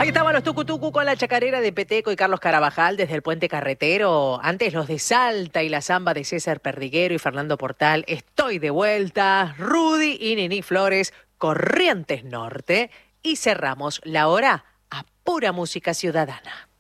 Ahí estaban los tucutucu con la chacarera de Peteco y Carlos Carabajal desde el Puente Carretero. Antes los de Salta y la samba de César Perdiguero y Fernando Portal. Estoy de vuelta. Rudy y Nini Flores, Corrientes Norte. Y cerramos la hora a pura música ciudadana.